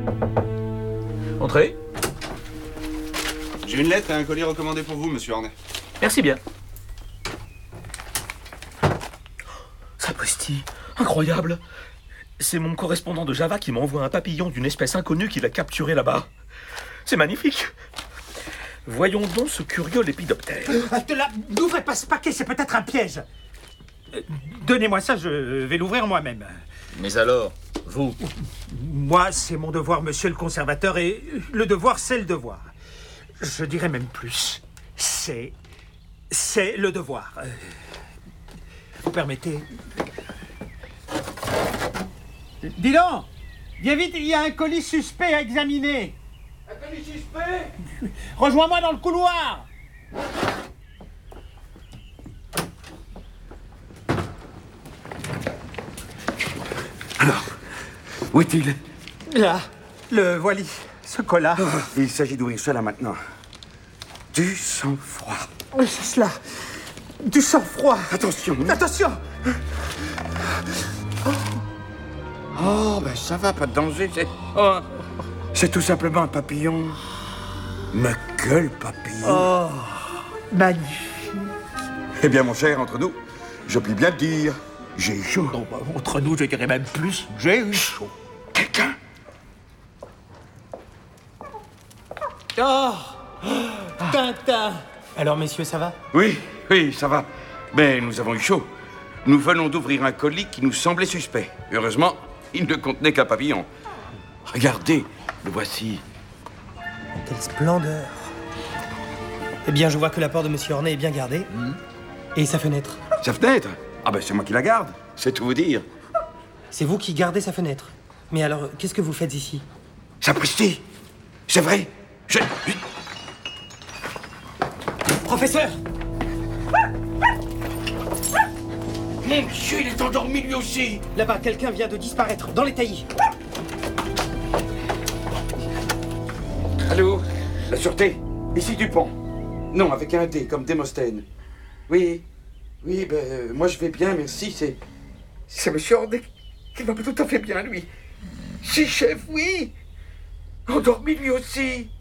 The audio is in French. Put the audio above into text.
Entrez. J'ai une lettre et un colis recommandé pour vous, monsieur Hornet. Merci bien. Sapristi, incroyable. C'est mon correspondant de Java qui m'envoie un papillon d'une espèce inconnue qu'il a capturé là-bas. C'est magnifique. Voyons donc ce curieux lépidoptère. N'ouvrez pas ce paquet, c'est peut-être un piège. Donnez-moi ça, je vais l'ouvrir moi-même. Mais alors, vous? Moi, c'est mon devoir, monsieur le conservateur, et le devoir, c'est le devoir. Je dirais même plus. C'est le devoir. Vous permettez? Dis donc! Viens vite, il y a un colis suspect à examiner. Un colis suspect? Rejoins-moi dans le couloir. Alors, où est-il? Là, le voili, ce colas. Oh, il s'agit d'ouvrir cela maintenant. Du sang-froid. C'est cela. Du sang-froid. Attention. Attention. Oh, ben ça va, pas de danger. C'est tout simplement un papillon. Mais quel papillon! Oh, magnifique. Eh bien, mon cher, entre nous, je puis bien te dire, j'ai eu chaud. Bon, bah, entre nous, je dirais même plus, j'ai eu chaud. Quelqu'un? Oh, Tintin. Alors, messieurs, ça va? Oui, ça va. Mais nous avons eu chaud. Nous venons d'ouvrir un colis qui nous semblait suspect. Heureusement, il ne contenait qu'un papillon. Regardez, le voici. Quelle splendeur! Eh bien, je vois que la porte de Monsieur Hornet est bien gardée. Et sa fenêtre? Sa fenêtre? Ah ben c'est moi qui la garde, c'est tout vous dire. C'est vous qui gardez sa fenêtre. Mais alors, qu'est-ce que vous faites ici? Sapristi! C'est vrai! Professeur! Mon Dieu, il est endormi lui aussi! Là-bas, quelqu'un vient de disparaître, dans les taillis. Allô? La sûreté? Ici Dupont. Non, avec un D, comme Démosthène. Oui, ben, moi je vais bien, merci. C'est monsieur Hornet qui va pas tout à fait bien, lui. Si, chef, oui! Endormi lui aussi.